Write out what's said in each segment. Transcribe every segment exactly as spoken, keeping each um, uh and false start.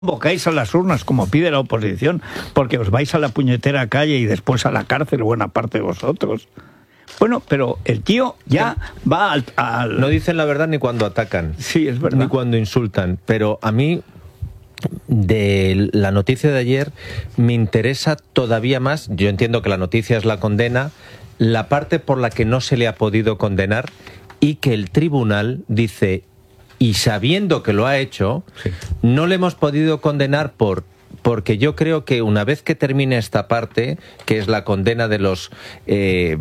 convocáis a las urnas como pide la oposición, porque os vais a la puñetera calle y después a la cárcel buena parte de vosotros. Bueno, pero el tío ya va al, al... No dicen la verdad ni cuando atacan. Sí, es verdad. Ni cuando insultan. Pero a mí, de la noticia de ayer, me interesa todavía más, yo entiendo que la noticia es la condena, la parte por la que no se le ha podido condenar y que el tribunal dice, y sabiendo que lo ha hecho, sí, no le hemos podido condenar por... Porque yo creo que una vez que termine esta parte, que es la condena de los eh,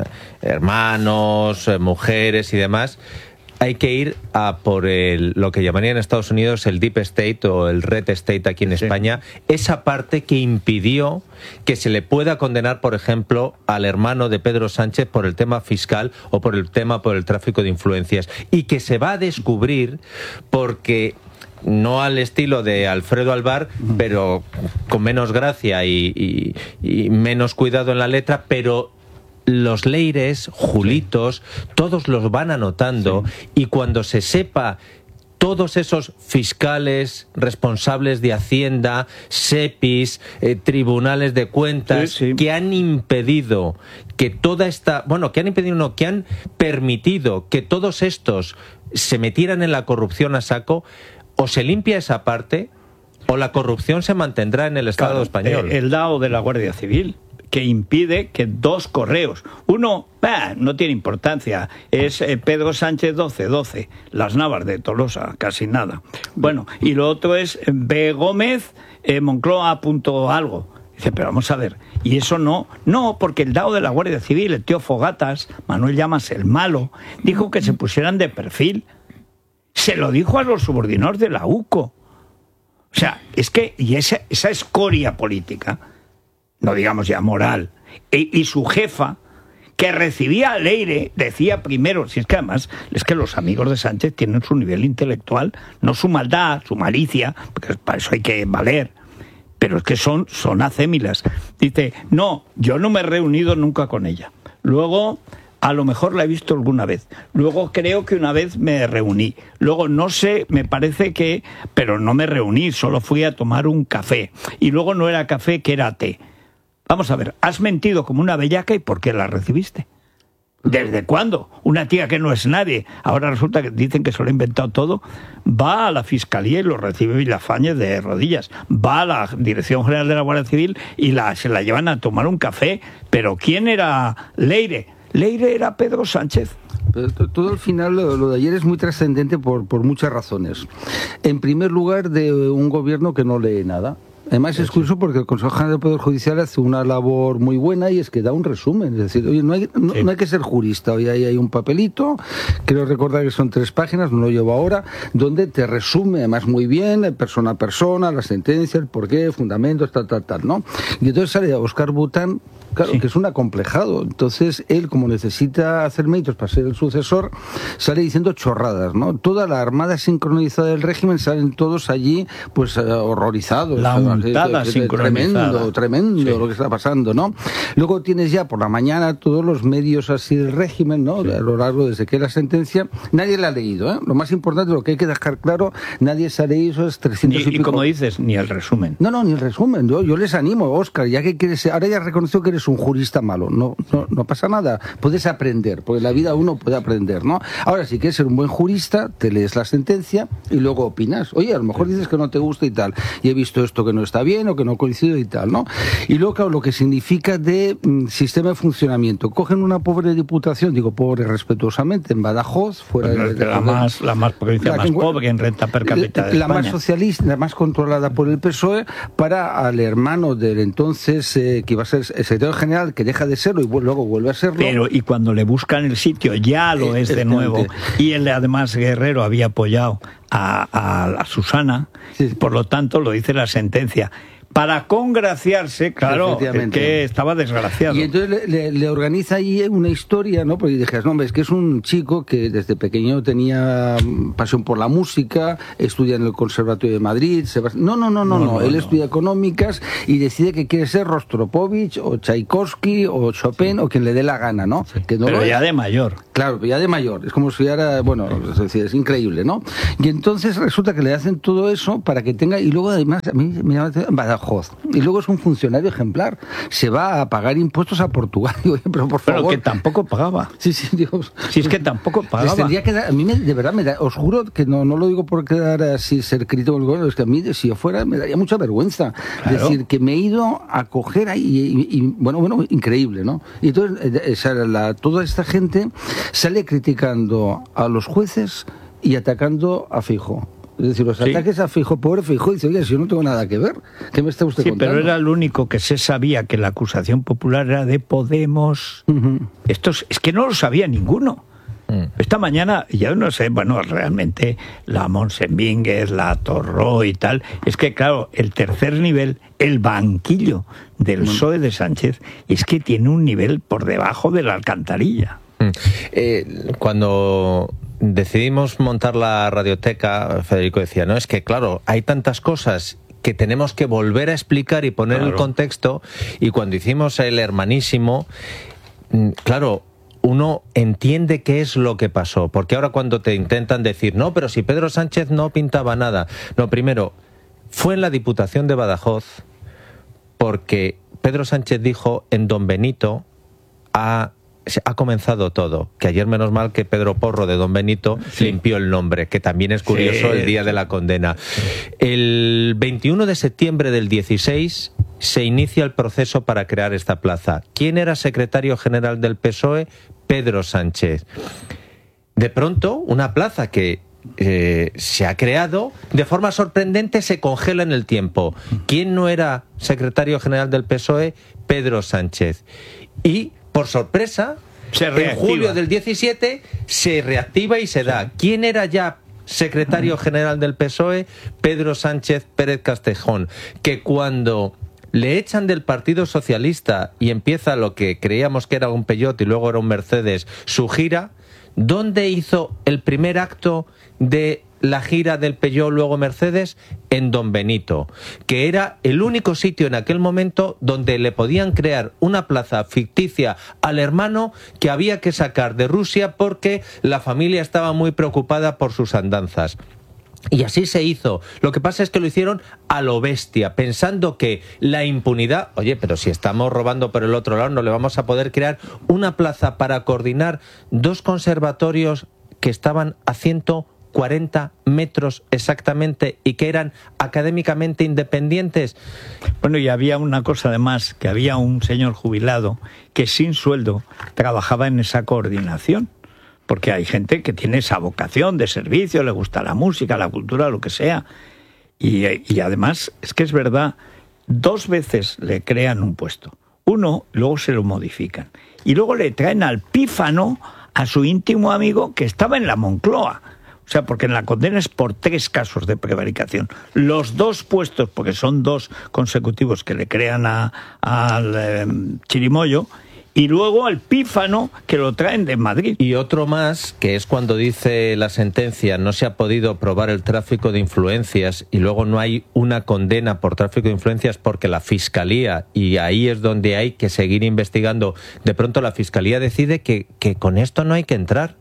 hermanos, mujeres y demás, hay que ir a por el, lo que llamarían en Estados Unidos el Deep State o el Red State aquí en sí. España, esa parte que impidió que se le pueda condenar, por ejemplo, al hermano de Pedro Sánchez por el tema fiscal o por el tema por el tráfico de influencias, y que se va a descubrir porque... no al estilo de Alfredo Alvar, pero con menos gracia y, y, y menos cuidado en la letra, pero los leires, Julitos, sí, todos los van anotando, sí, y cuando se sepa todos esos fiscales, responsables de Hacienda, SEPIs, eh, tribunales de cuentas, sí, sí, que han impedido que toda esta... Bueno, que han impedido, no, que han permitido que todos estos se metieran en la corrupción a saco, o se limpia esa parte o la corrupción se mantendrá en el Estado claro, español. El D A O de la Guardia Civil, que impide que dos correos, uno bah, no tiene importancia, es eh, Pedro Sánchez doce doce, Las Navas de Tolosa, casi nada. Bueno, y lo otro es B. Gómez, eh, Moncloa punto algo. Dice, pero vamos a ver, y eso no, no, porque el D A O de la Guardia Civil, el tío Fogatas, Manuel Llamas el malo, dijo que se pusieran de perfil. Se lo dijo a los subordinados de la U C O. O sea, es que, y esa, esa escoria política, no digamos ya moral, e, y su jefa, que recibía a Leire, decía primero, si es que además, es que los amigos de Sánchez tienen su nivel intelectual, no su maldad, su malicia, porque para eso hay que valer, pero es que son, son acémilas. Dice, no, yo no me he reunido nunca con ella. Luego... a lo mejor la he visto alguna vez. Luego creo que una vez me reuní. Luego no sé, me parece que... Pero no me reuní, solo fui a tomar un café. Y luego no era café, que era té. Vamos a ver, has mentido como una bellaca, ¿y por qué la recibiste? ¿Desde cuándo? Una tía que no es nadie. Ahora resulta que dicen que se lo ha inventado todo. Va a la Fiscalía y lo recibe Villafañez de rodillas. Va a la Dirección General de la Guardia Civil y la, se la llevan a tomar un café. ¿Pero quién era Leire? Leire era Pedro Sánchez. Pero todo al final, lo, lo de ayer es muy trascendente por, por muchas razones. En primer lugar, de un gobierno que no lee nada. Además es curioso porque el Consejo General del Poder Judicial hace una labor muy buena y es que da un resumen. Es decir, oye, no hay, no, sí. no hay que ser jurista. Hoy hay, hay un papelito, creo recordar que son tres páginas, no lo llevo ahora, donde te resume además muy bien, persona a persona, la sentencia, el porqué, fundamentos, tal, tal, tal, ¿no? Y entonces sale a Óscar Bután, claro, sí, que es un acomplejado. Entonces él, como necesita hacer méritos para ser el sucesor, sale diciendo chorradas, ¿no? Toda la armada sincronizada del régimen salen todos allí, pues horrorizados. La montada sincronizada. Tremendo, tremendo, sí, lo que está pasando, ¿no? Luego tienes ya por la mañana todos los medios así del régimen, ¿no? Sí. A lo largo desde que la sentencia, nadie la ha leído, ¿eh? Lo más importante, lo que hay que dejar claro, nadie se ha leído esos trescientos y, y pico. Y como dices, ni el resumen. No, no, ni el resumen. Yo, yo les animo, Óscar, ya que quieres, ahora ya reconoció que eres un jurista malo, no, no, no pasa nada, puedes aprender, porque en la vida uno puede aprender, ¿no? Ahora, si quieres ser un buen jurista, te lees la sentencia y luego opinas. Oye, a lo mejor dices que no te gusta y tal, y he visto esto que no está bien o que no coincide y tal, ¿no? Y luego, claro, lo que significa de mm, sistema de funcionamiento. Cogen una pobre diputación, digo pobre respetuosamente, en Badajoz, fuera de, de, de la, más, la más provincia la más que, pobre en renta per cápita de la España. Más socialista, la más controlada por el P S O E, para al hermano del entonces eh, que iba a ser secretario general, que deja de serlo y luego vuelve a serlo. Pero y cuando le buscan el sitio ya lo es de nuevo. Y él además, Guerrero, había apoyado a, a, a Susana, sí, por lo tanto lo dice la sentencia. para congraciarse, claro, que estaba desgraciado. Y entonces le, le, le organiza ahí una historia, ¿no? Porque dijeras, no, hombre, es que es un chico que desde pequeño tenía pasión por la música, estudia en el Conservatorio de Madrid, se va... no, no, no, no, no, no, él no. estudia económicas y decide que quiere ser Rostropovich o Tchaikovsky o Chopin o quien le dé la gana, ¿no? Sí. Que no Pero lo ya es. de mayor. Claro, ya de mayor, es como si era, bueno, es decir, es increíble, ¿no? Y entonces resulta que le hacen todo eso para que tenga, y luego además, a mí me llama Badajoz, y luego es un funcionario ejemplar, se va a pagar impuestos a Portugal, pero por favor. Pero que tampoco pagaba. Sí, sí, Dios. Si es que tampoco pagaba. Tendría que dar, a mí me, de verdad, me da, os juro que no, no lo digo por quedar así, ser crítico del gobierno, es que a mí, si yo fuera, me daría mucha vergüenza. Claro. Decir, que me he ido a coger ahí, y, y, y bueno, bueno, increíble, ¿no? Y entonces, esa, la, toda esta gente sale criticando a los jueces y atacando a Feijóo. Es decir, los sí. ataques a Feijóo, pobre Feijóo, dice, oye, si yo no tengo nada que ver, ¿qué me está usted sí, contando? Pero era el único que se sabía que la acusación popular era de Podemos. Uh-huh. Estos, es que no lo sabía ninguno. Uh-huh. Esta mañana, ya no sé, bueno, realmente la Monsembínguez, la Torró y tal, es que claro, el tercer nivel, el banquillo del uh-huh. P S O E de Sánchez, es que tiene un nivel por debajo de la alcantarilla. Uh-huh. Eh, cuando decidimos montar la radioteca, Federico decía, no, es que claro, hay tantas cosas que tenemos que volver a explicar y poner claro. el contexto, y cuando hicimos el Hermanísimo, claro, uno entiende qué es lo que pasó, porque ahora cuando te intentan decir, no, pero si Pedro Sánchez no pintaba nada, no, primero, fue en la Diputación de Badajoz, porque Pedro Sánchez dijo en Don Benito a ha comenzado todo, que ayer menos mal que Pedro Porro de Don Benito sí. limpió el nombre, que también es curioso sí. el día de la condena. El veintiuno de septiembre del dieciséis se inicia el proceso para crear esta plaza. ¿Quién era secretario general del P S O E? Pedro Sánchez. De pronto, una plaza que eh, se ha creado, de forma sorprendente se congela en el tiempo. ¿Quién no era secretario general del P S O E? Pedro Sánchez. Y por sorpresa, en julio del diecisiete se reactiva y se da. ¿Quién era ya secretario general del P S O E? Pedro Sánchez Pérez Castejón, que cuando le echan del Partido Socialista y empieza lo que creíamos que era un Peugeot y luego era un Mercedes, su gira, ¿dónde hizo el primer acto de la gira del Peugeot luego Mercedes? En Don Benito, que era el único sitio en aquel momento donde le podían crear una plaza ficticia al hermano que había que sacar de Rusia porque la familia estaba muy preocupada por sus andanzas. Y así se hizo. Lo que pasa es que lo hicieron a lo bestia, pensando que la impunidad, oye, pero si estamos robando por el otro lado, no le vamos a poder crear una plaza para coordinar dos conservatorios que estaban a ciento cuarenta metros exactamente y que eran académicamente independientes. Bueno, y había una cosa además, que había un señor jubilado que sin sueldo trabajaba en esa coordinación, porque hay gente que tiene esa vocación de servicio, le gusta la música, la cultura, lo que sea, y, y además es que es verdad, dos veces le crean un puesto, uno, luego se lo modifican, y luego le traen al pífano a su íntimo amigo que estaba en la Moncloa. O sea, porque en la condena es por tres casos de prevaricación. Los dos puestos, porque son dos consecutivos que le crean a, al eh, Chirimoyo, y luego al pífano que lo traen de Madrid. Y otro más, que es cuando dice la sentencia, no se ha podido probar el tráfico de influencias, y luego no hay una condena por tráfico de influencias porque la Fiscalía, y ahí es donde hay que seguir investigando, de pronto la Fiscalía decide que, que con esto no hay que entrar,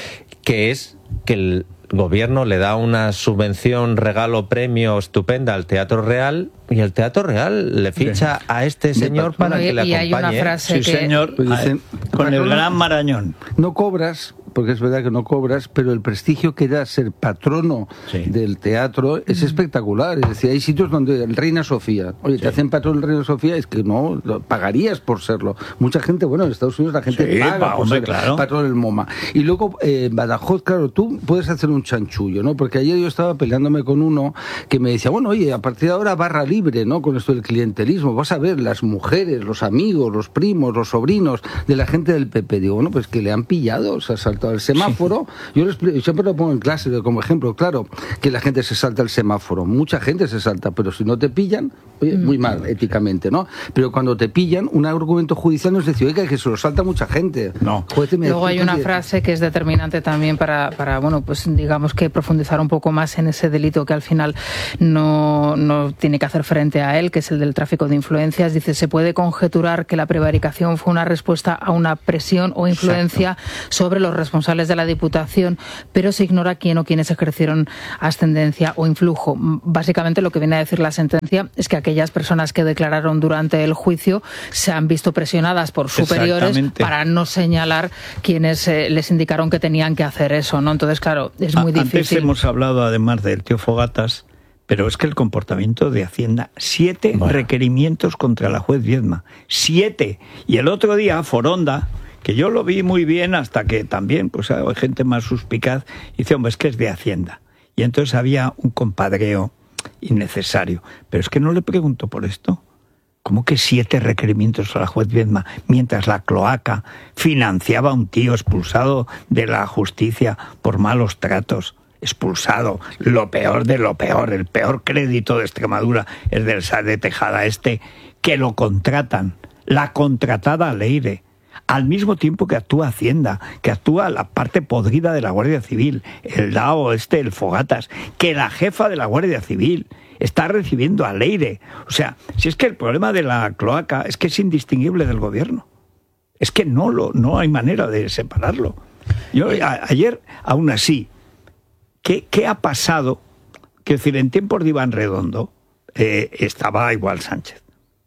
que es que el gobierno le da una subvención, regalo, premio estupenda al Teatro Real, y el Teatro Real le ficha sí. a este señor para que le acompañe. Y hay una frase sí, que... señor, pues dicen, con el gran Marañón. No cobras, porque es verdad que no cobras, pero el prestigio que da ser patrono sí. del teatro es espectacular. Es decir, hay sitios donde el Reina Sofía, oye, sí. te hacen patrón del Reina Sofía, es que no, pagarías por serlo. Mucha gente, bueno, en Estados Unidos la gente sí, paga pa, por hombre, ser claro. patrón del MoMA. Y luego, eh, Badajoz, claro, tú puedes hacer un chanchullo, ¿no? Porque ayer yo estaba peleándome con uno que me decía, bueno, oye, a partir de ahora barra libre, ¿no? Con esto del clientelismo, vas a ver las mujeres, los amigos, los primos, los sobrinos de la gente del P P. Digo, bueno, pues que le han pillado, o sea, saltado el semáforo. Sí. Yo lo explico, siempre lo pongo en clase como ejemplo. Claro que la gente se salta el semáforo, mucha gente se salta, pero si no te pillan, oye, muy mal, éticamente, ¿no? Pero cuando te pillan, un argumento judicial no es decir, oiga, que se lo salta mucha gente. No. Juez, me Luego hay una que... frase que es determinante también para, para, bueno, pues digamos que profundizar un poco más en ese delito que al final no, no tiene que hacer frente a él, que es el del tráfico de influencias. Dice, se puede conjeturar que la prevaricación fue una respuesta a una presión o influencia Exacto. sobre los responsables de la Diputación, pero se ignora quién o quiénes ejercieron ascendencia o influjo. Básicamente lo que viene a decir la sentencia es que aquellas personas que declararon durante el juicio se han visto presionadas por superiores para no señalar quienes eh, les indicaron que tenían que hacer eso, ¿no? Entonces, claro, es muy Antes difícil. Antes hemos hablado además del tío Fogatas, pero es que el comportamiento de Hacienda, siete bueno. requerimientos contra la juez Viedma, siete. Y el otro día, Foronda, que yo lo vi muy bien hasta que también pues hay gente más suspicaz, dice, hombre, es que es de Hacienda. Y entonces había un compadreo innecesario. Pero es que no le pregunto por esto. ¿Cómo que siete requerimientos a la juez Viedma mientras la cloaca financiaba a un tío expulsado de la justicia por malos tratos? Expulsado, lo peor de lo peor, el peor crédito de Extremadura es del S A de Tejada este, que lo contratan, la contratada Leire, al mismo tiempo que actúa Hacienda, que actúa la parte podrida de la Guardia Civil, el D A O este, el Fogatas, que la jefa de la Guardia Civil está recibiendo a Leire. O sea, si es que el problema de la cloaca es que es indistinguible del gobierno, es que no, lo, no hay manera de separarlo. Yo a, ayer, aún así, ¿Qué, ¿Qué ha pasado? Que decir, en tiempos de Iván Redondo eh, estaba igual Sánchez.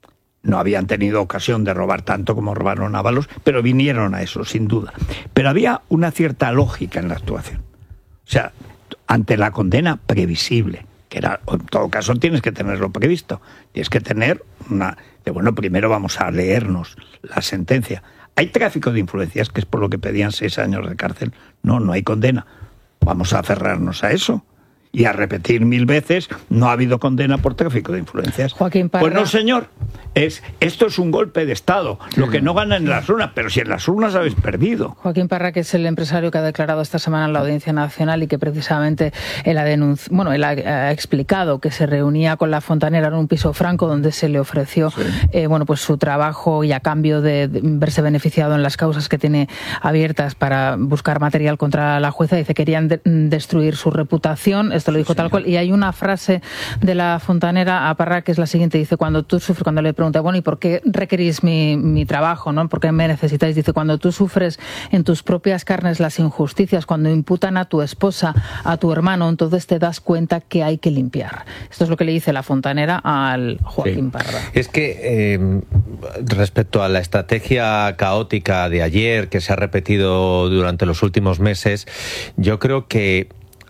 No habían tenido ocasión de robar tanto como robaron Ábalos, pero vinieron a eso, sin duda. Pero había una cierta lógica en la actuación. O sea, ante la condena previsible, que era, en todo caso tienes que tenerlo previsto. Tienes que tener una... De, bueno, primero vamos a leernos la sentencia. ¿Hay tráfico de influencias, que es por lo que pedían seis años de cárcel? No, no hay condena. Vamos a aferrarnos a eso y a repetir mil veces, no ha habido condena por tráfico de influencias. Joaquín Parra. Pues no, señor, es, esto es un golpe de Estado, lo que no ganan en las urnas, pero si en las urnas habéis perdido. Joaquín Parra, que es el empresario que ha declarado esta semana en la Audiencia Nacional y que precisamente él ha denunciado, bueno, él ha, ha explicado que se reunía con la fontanera en un piso franco donde se le ofreció sí. eh, bueno, pues su trabajo y a cambio de, de verse beneficiado en las causas que tiene abiertas para buscar material contra la jueza. Dice que querían de, destruir su reputación. Esto lo dijo sí, tal cual. Y hay una frase de la fontanera a Parra que es la siguiente. Dice, cuando tú sufres, cuando le pregunta, bueno, ¿y por qué requerís mi, mi trabajo, no? ¿Por qué me necesitáis? Dice, cuando tú sufres en tus propias carnes las injusticias, cuando imputan a tu esposa, a tu hermano, entonces te das cuenta que hay que limpiar. Esto es lo que le dice la fontanera al Joaquín sí. Parra. Es que eh, respecto a la estrategia caótica de ayer, que se ha repetido durante los últimos meses, yo creo que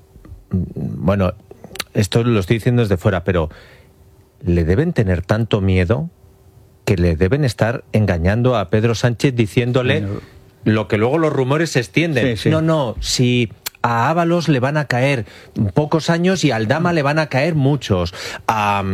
bueno, esto lo estoy diciendo desde fuera, pero le deben tener tanto miedo que le deben estar engañando a Pedro Sánchez diciéndole sí, no. lo que luego los rumores se extienden. Sí, sí. No, no, si a Ábalos le van a caer pocos años y a Aldama le van a caer muchos. A...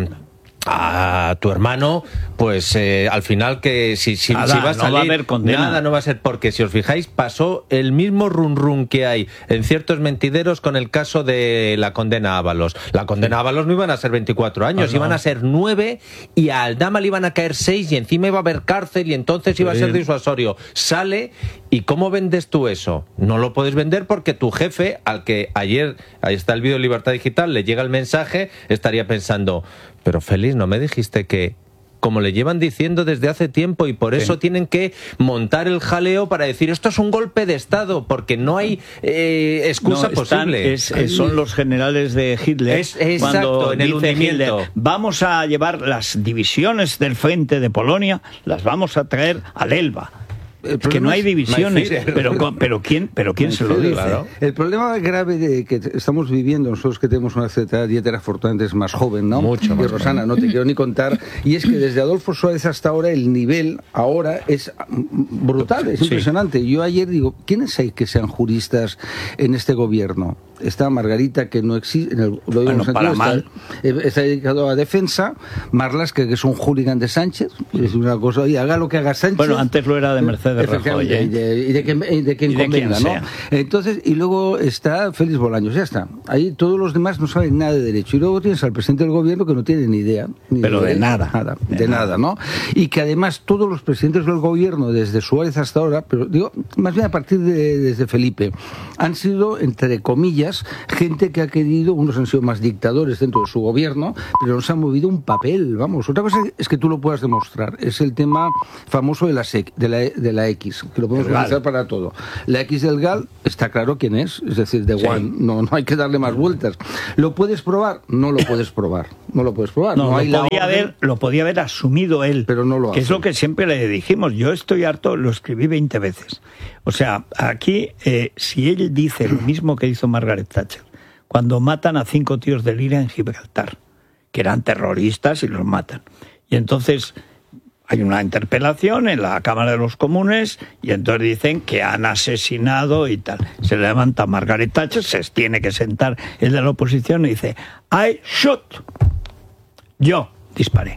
a tu hermano, pues eh, al final que si, si, nada, si va a salir, no va a haber condena. Nada no va a ser, porque si os fijáis pasó el mismo run run que hay en ciertos mentideros con el caso de la condena a Ábalos. La condena a Ábalos no iban a ser veinticuatro años, ah, no. iban a ser nueve y a Aldama le iban a caer seis y encima iba a haber cárcel y entonces iba sí. a ser disuasorio. Sale y ¿cómo vendes tú eso? No lo puedes vender porque tu jefe, al que ayer, ahí está el vídeo de Libertad Digital, le llega el mensaje, estaría pensando, pero Félix, ¿no me dijiste que, como le llevan diciendo desde hace tiempo, y por eso sí. tienen que montar el jaleo para decir esto es un golpe de Estado, porque no hay eh, excusa no, posible? Están, es, es, son los generales de Hitler. Es, exacto, cuando en el dice hundimiento. Hitler, vamos a llevar las divisiones del frente de Polonia, las vamos a traer al Elba. Es que no hay divisiones, pero, pero ¿quién, pero quién se lo dice? Claro. El problema grave de que estamos viviendo, nosotros que tenemos una cierta dieta afortunadamente es más joven, ¿no? Mucho más. Y Rosana, no te quiero ni contar, y es que desde Adolfo Suárez hasta ahora el nivel ahora es brutal, es sí. impresionante. Yo ayer digo, ¿quiénes hay que sean juristas en este gobierno? está Margarita, que no existe, en el, lo digo bueno, en sentido, para mal. Está, está dedicado a defensa, Marlaska, que es un hooligan de Sánchez, es una cosa, y haga lo que haga Sánchez. Bueno, antes lo era de Mercedes Rajoy, ¿eh? y, de, y de quien, y de quien y de convenga, quien ¿no? sea. Entonces, y luego está Félix Bolaños, ya está. Ahí todos los demás no saben nada de derecho. Y luego tienes al presidente del gobierno que no tiene ni idea. Ni Pero de, de nada. nada de, de nada. nada, ¿no? Y que además todos los presidentes del gobierno, desde Suárez hasta ahora, pero digo, más bien a partir de desde Felipe, han sido, entre comillas, gente que ha querido, unos han sido más dictadores dentro de su gobierno, pero no se han movido un papel, vamos. Otra cosa es que tú lo puedas demostrar. Es el tema famoso de la, sec, de la, de la X, que lo podemos utilizar para todo. La X del G A L está claro quién es, es decir, de sí. One, no, no hay que darle más vueltas. ¿Lo puedes probar? No lo puedes probar. No lo puedes probar. No, no lo, hay podía la haber, lo podía haber asumido él, pero no lo que hace. es lo que siempre le dijimos. Yo estoy harto, lo escribí veinte veces. O sea, aquí, eh, si él dice lo mismo que hizo Margaret Thatcher, cuando matan a cinco tíos del I R A en Gibraltar, que eran terroristas y los matan. Y entonces hay una interpelación en la Cámara de los Comunes y entonces dicen que han asesinado y tal. Se levanta Margaret Thatcher, se tiene que sentar el de la oposición y dice, I shot. Yo disparé.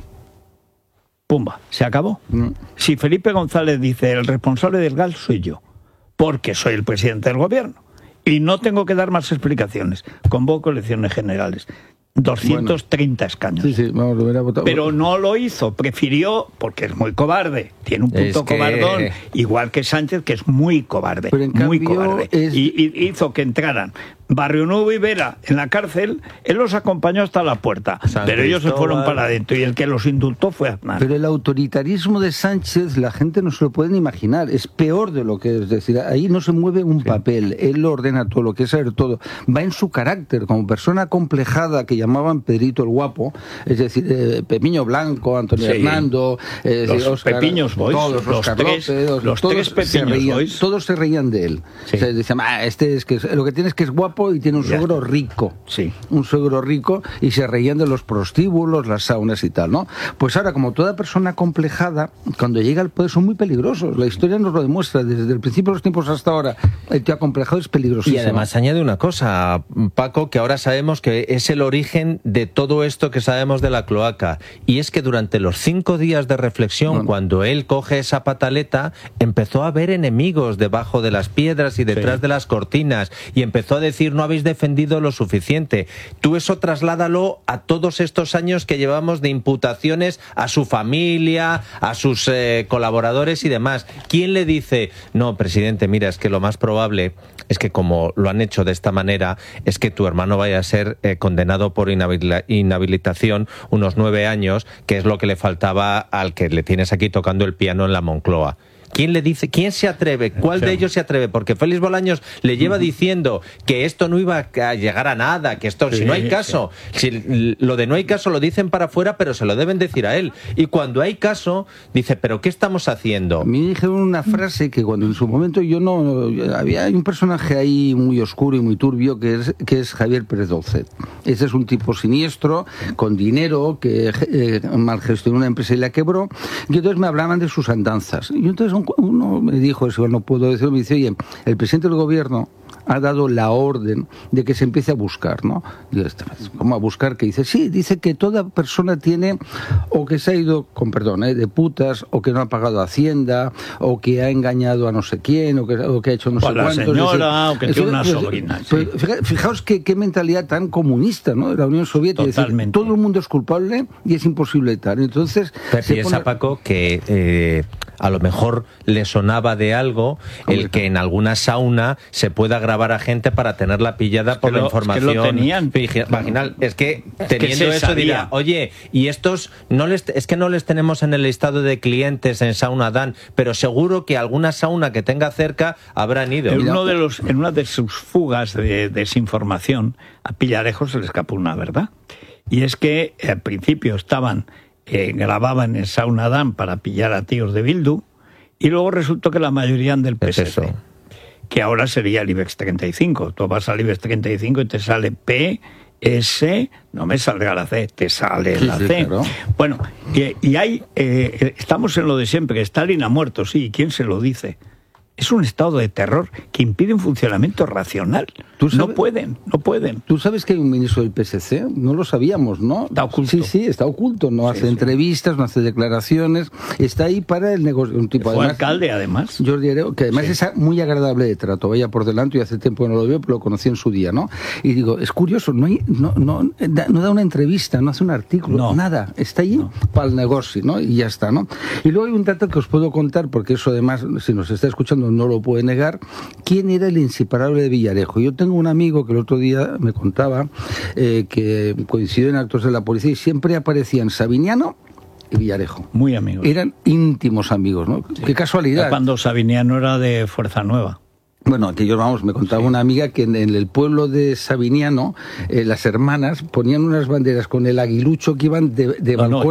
Pumba, se acabó. Mm. Si Felipe González dice, el responsable del G A L soy yo, porque soy el presidente del gobierno, y no tengo que dar más explicaciones, convoco elecciones generales. doscientos treinta bueno, escaños. Sí, sí, vamos, lo hubiera votado. Pero no lo hizo, prefirió, porque es muy cobarde, tiene un punto es que... cobardón, igual que Sánchez, que es muy cobarde, muy cobarde. Es... Y, y hizo que entraran Barrio Nuevo y Vera en la cárcel, él los acompañó hasta la puerta, San pero Cristóbal. Ellos se fueron para adentro y el que los indultó fue Aznar. Pero el autoritarismo de Sánchez la gente no se lo puede ni imaginar, es peor de lo que es, es decir, ahí no se mueve un sí. papel, él lo ordena todo, lo que es saber todo, va en su carácter, como persona acomplejada que llamaban Pedrito el Guapo, es decir, eh, Pepiño Blanco, Antonio sí. Hernando, eh, los Oscar, Pepiños Boys, todos, los, Oscar tres, López, los, los todos tres Pepiños se reían, Boys. Todos se reían de él. Sí. O sea, decían, ah, este es que lo que tiene es que es guapo y tiene un suegro rico, sí. un suegro rico, y se reían de los prostíbulos, las saunas y tal, ¿no? Pues ahora, como toda persona acomplejada, cuando llega al poder son muy peligrosos. La historia nos lo demuestra, desde el principio de los tiempos hasta ahora, el tío acomplejado es peligrosísimo. Y además añade una cosa, Paco, que ahora sabemos que es el origen de todo esto que sabemos de la cloaca, y es que durante los cinco días de reflexión, bueno. cuando él coge esa pataleta, empezó a ver enemigos debajo de las piedras y detrás sí. de las cortinas, y empezó a decir, no habéis defendido lo suficiente. Tú eso trasládalo a todos estos años que llevamos de imputaciones a su familia, a sus eh, colaboradores y demás. ¿Quién le dice, no, presidente, mira, es que lo más probable es que como lo han hecho de esta manera, es que tu hermano vaya a ser eh, condenado por inhabil- inhabilitación unos nueve años, que es lo que le faltaba al que le tienes aquí tocando el piano en la Moncloa? ¿Quién le dice? ¿Quién se atreve? ¿Cuál de ellos se atreve? Porque Félix Bolaños le lleva diciendo que esto no iba a llegar a nada, que esto, sí, si no hay caso, sí. si lo de no hay caso lo dicen para afuera, pero se lo deben decir a él. Y cuando hay caso, dice, ¿pero qué estamos haciendo? A mí dijeron una frase que cuando en su momento yo no... Había un personaje ahí muy oscuro y muy turbio que es, que es Javier Pérez Dolcet. Ese es un tipo siniestro, con dinero, que eh, malgestionó una empresa y la quebró. Y entonces me hablaban de sus andanzas. Y entonces uno me dijo, eso no puedo decirlo, me dice, oye, el presidente del gobierno ha dado la orden de que se empiece a buscar, ¿no? Digo, ¿cómo a buscar? Que dice, sí, dice que toda persona tiene, o que se ha ido, con perdón, ¿eh? de putas, o que no ha pagado Hacienda, o que ha engañado a no sé quién, o que, o que ha hecho no o sé la cuántos. Señora, decir, o que tiene una pues, sobrina. Pues, sí. Fijaos que, qué mentalidad tan comunista, ¿no? De la Unión Soviética. Totalmente. Es decir, todo el mundo es culpable y es imposible tal. Entonces, Pero piensa, pone... Paco, que eh, a lo mejor le sonaba de algo Hombre, el que en alguna sauna se pueda grabar a gente para tenerla pillada es por la lo, información es que lo tenían. Vaginal. Es que teniendo es que eso dirá, oye, y estos no les es que no les tenemos en el listado de clientes en Sauna Dan, pero seguro que alguna sauna que tenga cerca habrán ido. En, uno de los, en una de sus fugas de desinformación, a Pillarejo se le escapó una verdad. Y es que al principio estaban, eh, grababan en Sauna Dan para pillar a tíos de Bildu, y luego resultó que la mayoría eran del P S C. Es que ahora sería el IBEX treinta y cinco. Tú vas al IBEX treinta y cinco y te sale P, S, no me salga la C, te sale sí, la C. Sí, claro. Bueno, y, y hay, eh, estamos en lo de siempre, Stalin ha muerto, sí, ¿quién se lo dice? Es un estado de terror que impide un funcionamiento racional. ¿Tú sabes? No pueden, no pueden. Tú sabes que hay un ministro del P S C, no lo sabíamos, ¿no? Está oculto. Sí, sí, está oculto, no Sí, hace sí. entrevistas, no hace declaraciones, está ahí para el negocio. Un tipo, Fue además, alcalde, además. Jordi Hereu, que además Sí. es muy agradable de trato, vaya por delante, y hace tiempo que no lo veo, pero lo conocí en su día, ¿no? Y digo, es curioso, no, hay, no, no, da, no da una entrevista, no hace un artículo, No. nada, está ahí No. para el negocio, ¿no? Y ya está, ¿no? Y luego hay un dato que os puedo contar, porque eso además, si nos está escuchando, no lo puede negar. ¿Quién era el inseparable de Villarejo? Yo tengo un amigo que el otro día me contaba eh, que coincidió en actos de la policía y siempre aparecían Sabiniano y Villarejo. Muy amigos. Eran íntimos amigos, ¿no? Sí. Qué casualidad. Cuando Sabiniano era de Fuerza Nueva. Bueno, aquellos, vamos, me contaba una amiga que en, en el pueblo de Sabiniano, eh, las hermanas ponían unas banderas con el aguilucho que iban de, de No, no, balcón